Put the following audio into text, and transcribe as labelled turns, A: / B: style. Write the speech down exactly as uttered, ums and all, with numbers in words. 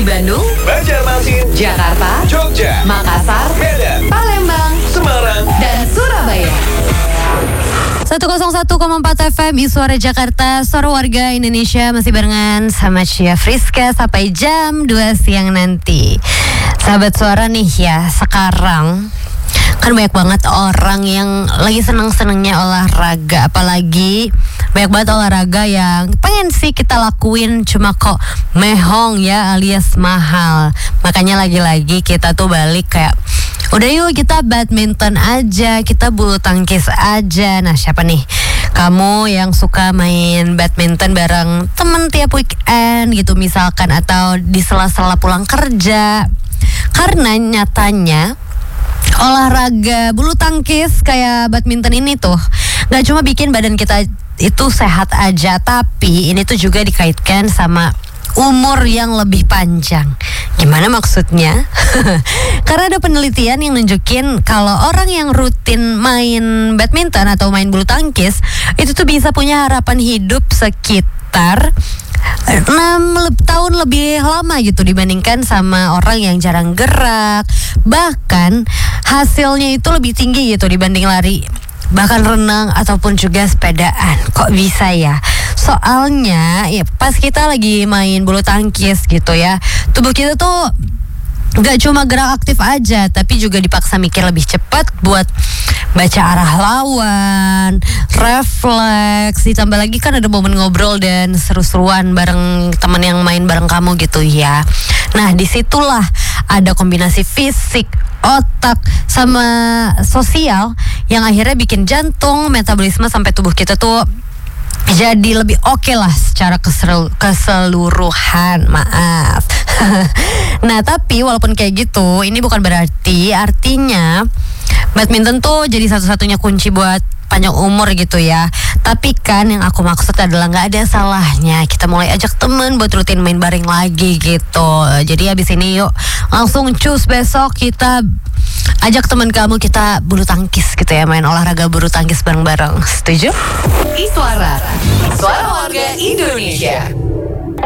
A: Bandung,
B: Banjarmasin,
A: Jakarta,
B: Jogja,
A: Makassar,
B: Medan,
A: Palembang,
B: Semarang,
A: dan Surabaya.
C: seratus satu koma empat F M Suara Jakarta, suara warga Indonesia. Masih barengan sama Cia Friska sampai jam dua siang nanti. Sahabat suara nih ya, sekarang kan banyak banget orang yang lagi seneng-senengnya olahraga. Apalagi banyak banget olahraga yang pengen sih kita lakuin, cuma kok mehong ya, alias mahal. Makanya lagi-lagi kita tuh balik kayak, udah yuk kita badminton aja, kita bulu tangkis aja. Nah, siapa nih kamu yang suka main badminton bareng temen tiap weekend gitu misalkan, atau di sela-sela pulang kerja? Karena nyatanya olahraga bulu tangkis kayak badminton ini tuh gak cuma bikin badan kita itu sehat aja, tapi ini tuh juga dikaitkan sama umur yang lebih panjang. Gimana maksudnya? Karena ada penelitian yang nunjukin kalau orang yang rutin main badminton atau main bulu tangkis itu tuh bisa punya harapan hidup sekitar enam tahun lebih lama gitu dibandingkan sama orang yang jarang gerak. Bahkan hasilnya itu lebih tinggi gitu dibanding lari, bahkan renang ataupun juga sepedaan. Kok bisa ya? Soalnya ya pas kita lagi main bulu tangkis gitu ya, tubuh kita tuh gak cuma gerak aktif aja, tapi juga dipaksa mikir lebih cepat buat baca arah lawan, refleks. Ditambah lagi kan ada momen ngobrol dan seru-seruan bareng teman yang main bareng kamu gitu ya. Nah, disitulah ada kombinasi fisik, otak, sama sosial yang akhirnya bikin jantung, metabolisme sampai tubuh kita tuh jadi lebih oke okay lah secara kesel- keseluruhan. Maaf. Nah, tapi walaupun kayak gitu, ini bukan berarti artinya badminton tuh jadi satu-satunya kunci buat panjang umur gitu ya. Tapi kan yang aku maksud adalah gak ada salahnya kita mulai ajak temen buat rutin main bareng lagi gitu. Jadi habis ini yuk langsung cus besok kita ajak teman kamu, kita bulu tangkis gitu ya, main olahraga bulu tangkis bareng-bareng. Setuju?
A: Iswara, suara warga Indonesia.